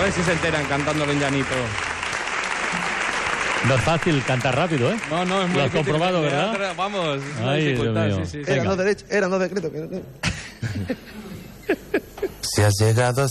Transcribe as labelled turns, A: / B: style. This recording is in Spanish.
A: ver si se enteran cantándolo en llanito.
B: No es fácil cantar rápido, ¿eh?
A: No, es muy
B: difícil. Lo has comprobado, ¿verdad?
A: Vamos, es una
B: Ay,
A: dificultad,
B: Dios mío.
A: sí.
C: Eran dos derechos, eran dos decretos.
D: Si has llegado